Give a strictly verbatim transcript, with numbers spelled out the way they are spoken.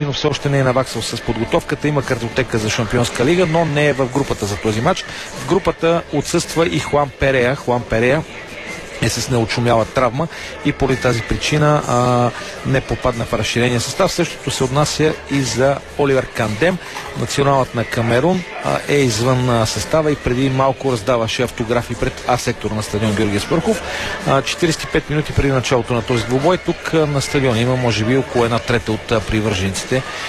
но все още не е наваксал с подготовката. Има картотека за Шампионска лига, но не е в групата за този матч. В групата отсъства и Хуан Перея. Хуан Перея е с неочумяла травма и поради тази причина а, не попадна в разширения състав. Същото се отнася и за Оливер Кандем. Националът на Камерун а, е извън а, състава и преди малко раздаваше автографи пред А сектор на стадион Георги Спарухов. А, четиридесет и пет минути преди началото на този двубой тук а, на стадиона има може би около една трета от а, привържениците